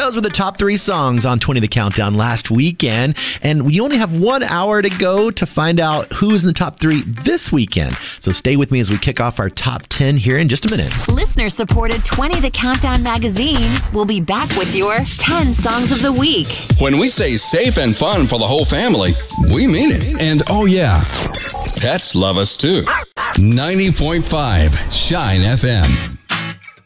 Those were the top 3 songs on 20 The Countdown last weekend. And you only have 1 hour to go to find out who's in the top 3 this weekend. So stay with me as we kick off our top 10 here in just a minute. Listener-supported 20 The Countdown magazine will be back with your 10 songs of the week. When we say safe and fun for the whole family, we mean it. And oh yeah, pets love us too. 90.5 Shine FM.